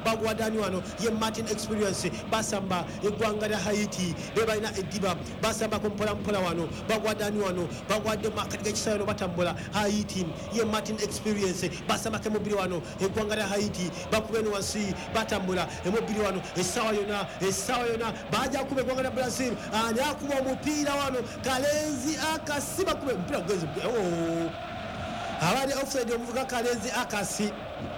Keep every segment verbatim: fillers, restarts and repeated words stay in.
bagwa dani wano ye Martin Experience basamba eggwanga lya Haiti bebalina eddiba basamba ko mpola mpola wano bagwa dani wano bagwa de makati g'ekisaawe no batambula Haiti ye Martin Experience basamba ke mubiri wano eggwanga lya Haiti bakubeni wansi batambula emubiri wano essaawa yona essaawa yona baja kuba eggwanga lya Brazil ani akuba omupiira wano Kalenzi akasi bakuba omupiira gugezi oh abade offside omuvuga Kalenzi akasi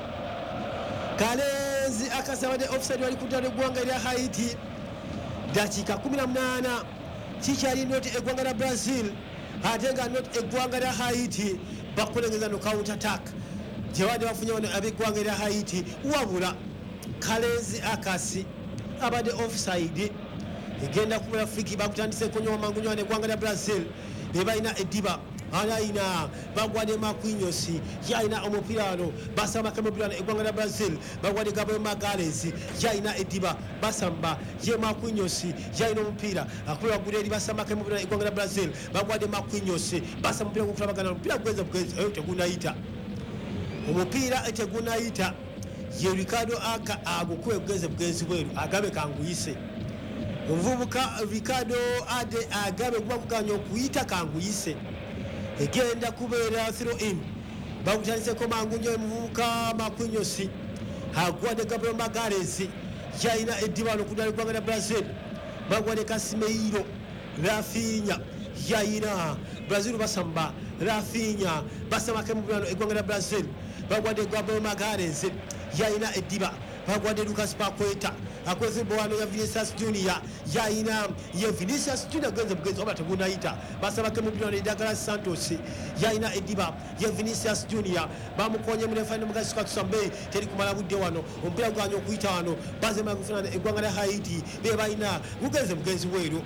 Kalenzi akasi abade offside wali kudala eggwanga lya Haiti dakika kumi na munana kikyali not eggwanga lya Brazil ate nga not eggwanga lya Haiti bakulengeza no counter attack gyebadde bafunye wano ab'eggwanga lya Haiti wabula Kalenzi akasi abade offside egenda kubula friki bakutandise konyowa mangunyo ne eggwanga lya Brazil bebalina eddiba Alaina bagwade Marquinhos yaina omupiira wano basamba kemubira eggwanga lya Brazil bagwade Gabriel Magalhaes yaina ediba basamba ye Marquinhos yaina omupiira akulwa guleri basamba kemubira eggwanga lya Brazil bagwade Marquinhos basamba omupiira gukulabagana omupiira gweza bugezi eyo tegunayita omupiira etegunayita ye Ricardo aka agukuwe bugezi bugezi bweru agabe kanguyise omuvubuka Ricardo ade agabe gwa kuganya okuyita kanguyise egenda kubeera throw in bakutandise ko mangunyo emuvubuka Marquinhos agwade Gabriel Magalhaes yaina ediba no kudala eggwanga lya Brazil bagwade Casemiro Rafinha yaina Brazil basamba Rafinha basamba kemubano eggwanga lya Brazil bagwade Gabriel Magalhaes yaina ediba bagwade Lucas Paqueta akwese bwano ya Vinicius Junior yaina ye Vinicius Junior genze bugezi oba tegunayita basaba ke mubino ne Douglas Santos yaina ediba ye Vinicius Junior bamukonye mu final mugasi kwa tusambe teri kumala budde wano ompira gwanyo okuyita wano bazema kufuna eggwanga lya Haiti be baina bugenze bugezi bweru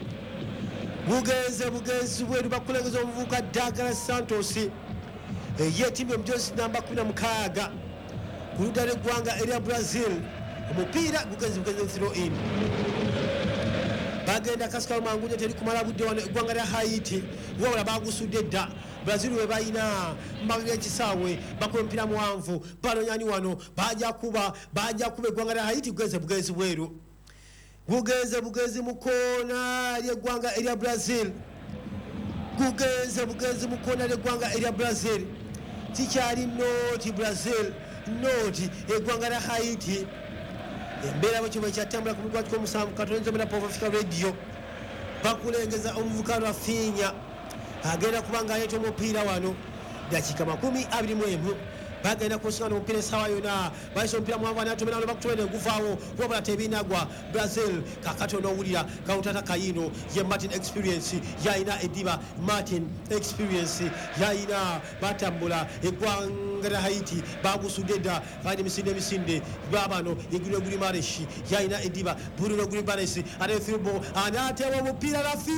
bugenze bugezi bweru bakulengeza omuvuka Douglas Santos ye timu mjosi namba kumi na mukaaga kuluda eggwanga erya Brazil omupiira gugenzi bugenzi throw in bagenda kasika mangunye teri kumala budde wano eggwanga lya Haiti wabula bagusudde dda Brazil we bayina mbagye kisaawe bakuba mpira muwanvu balonyani wano baja kuba baja kuba eggwanga lya Haiti gugenzi bugenzi bweru gugenzi bugenzi mukona ly'eggwanga erya Brazil gugenzi bugenzi mukona ly'eggwanga erya Brazil tikyali noti Brazil noti eggwanga lya Haiti embera bwe kyatambula ku mugwa ky'omusanvu katonze mu Pop Africa Radio bakulengeza omuvuka Rafinha agenda kubanga ayeta omupiira wano dakika makumi abiri mu emu bagenda kusingana omupiira essaawa yona bayisa omupiira muwanvu anatomera wano bakutubene guvaawo wabula tebinagwa Brazil kakatono owulira kawutata kayino ye Martin Experience yaina ediba Martin Experience yaina batambula eggwanga lya Haiti bagusudde dda kandi misinde emisinde babano eguliro guli Mareshi yaina ediba Bruno Guimaraes ate Filbo anatewa omupiira Rafi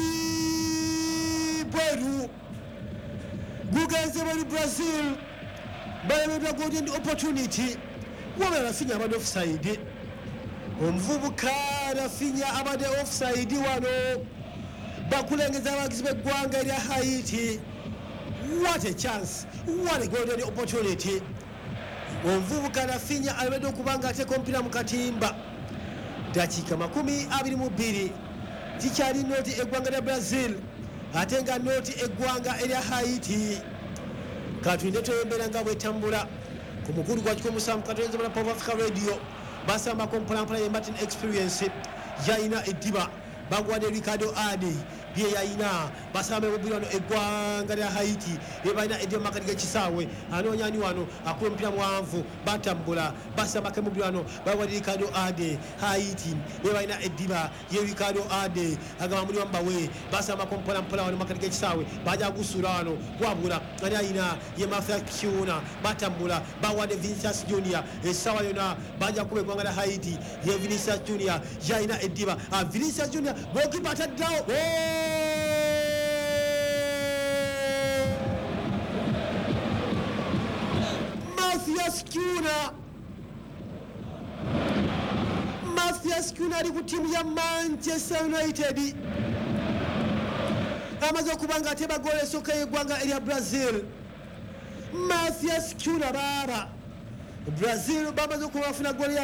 bweru gugenze muri Brazil balemedwa golden opportunity wabula Rafinha abadde offside omuvubuka Rafinha abadde offside wano bakulengeza abagizi b'eggwanga erya Haiti what a chance what a golden opportunity omuvubuka Rafinha alibadde okubanga ateeka omupiira mu katimba dakika makumi abiri mu bbiri kikyali noti eggwanga lya Brazil ate nga noti eggwanga erya Haiti katulinde tweyembera nga bwetambula ku mukulu gwa kikomo musanvu katonze mu Pop Africa Radio basamba ko mpolampola ye Martin Experience yaina ediba bagwade Ricardo Ade bye yaina basamba obubira no eggwanga lya Haiti bebalina ediba makati g'ekisaawe anoonyani wano akuba omupiira muwanvu batambula basamba ke mubira no bagwade Ricardo Ade Haiti bebalina ediba ye Ricardo Ade agamba muli wambawe basamba ko mpolampola wano makati g'ekisaawe baja gusula wano wabula ani ayina ye Mafia Kiuna batambula bagwade Vinicius Junior essaawa yona baja kuba eggwanga lya Haiti ye Vinicius Junior yaina ediba Vinicius Junior goalkeeper ataddawo Matthias Cunha Matthias Cunha ali ku tiimu ya Manchester United amaze okubanga ateba goal esooka y'eggwanga erya Brazil Matthias Cunha baaba Brazil bamaze okubafuna goal